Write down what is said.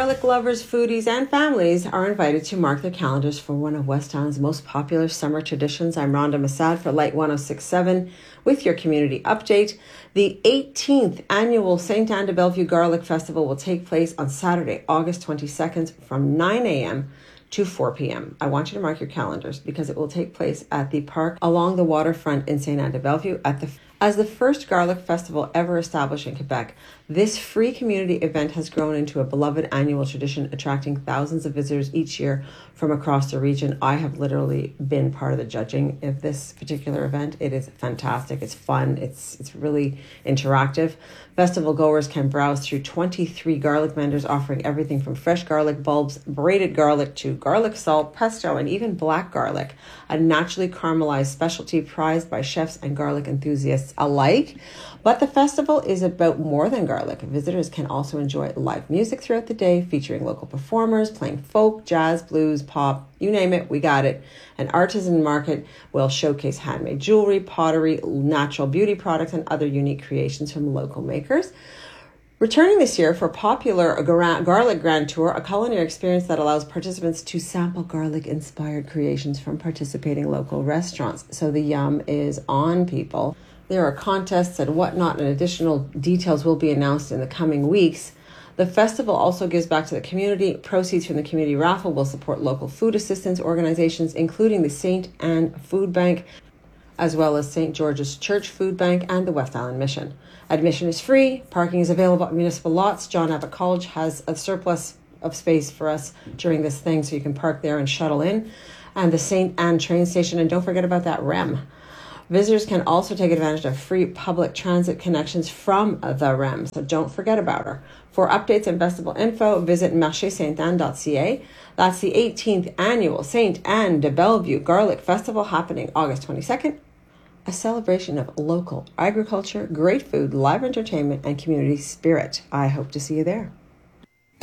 garlic lovers, foodies, and families are invited to mark their calendars for one of West Island's most popular summer traditions. I'm Rhonda Massad for Light 106.7 with your community update. The 18th annual St. Anne de Bellevue Garlic Festival will take place on Saturday, August 22nd from 9 a.m. to 4 p.m. I want you to mark your calendars because it will take place at the park along the waterfront in St. Anne de Bellevue as the first garlic festival ever established in Quebec. This free community event has grown into a beloved annual tradition, attracting thousands of visitors each year from across the region. I have literally been part of the judging of this particular event. It is fantastic. It's fun. It's really interactive. Festival goers can browse through 23 garlic vendors offering everything from fresh garlic bulbs, braided garlic to garlic salt, pesto, and even black garlic, a naturally caramelized specialty prized by chefs and garlic enthusiasts alike. But the festival is about more than garlic. Visitors can also enjoy live music throughout the day, featuring local performers playing folk, jazz, blues, pop, you name it, we got it. An artisan market will showcase handmade jewelry, pottery, natural beauty products, and other unique creations from local makers. Returning this year for popular Garlic Grand Tour, a culinary experience that allows participants to sample garlic-inspired creations from participating local restaurants. So the yum is on, people. There are contests and whatnot, and additional details will be announced in the coming weeks. The festival also gives back to the community. Proceeds from the community raffle will support local food assistance organizations, including the St. Anne Food Bank, as well as St. George's Church Food Bank and the West Island Mission. Admission is free. Parking is available at municipal lots. John Abbott College has a surplus of space for us during this thing, so you can park there and shuttle in. And the St. Anne train station, and don't forget about that REM. Visitors can also take advantage of free public transit connections from the REM, so don't forget about her. For updates and festival info, visit marchesaintanne.ca. That's the 18th annual St. Anne de Bellevue Garlic Festival happening August 22nd, a celebration of local agriculture, great food, live entertainment, and community spirit. I hope to see you there.